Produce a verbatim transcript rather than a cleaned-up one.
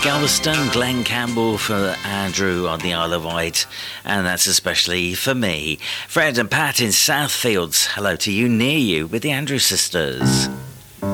Galveston, Glenn Campbell for Andrew on the Isle of Wight, and that's especially for me. Fred and Pat in Southfields, hello to you, near you, with the Andrews Sisters.